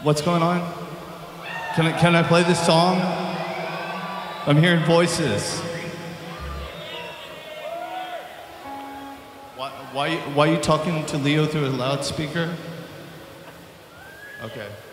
What's going on? Can I play this song? I'm hearing voices. Why are you talking to Leo through a loudspeaker? Okay.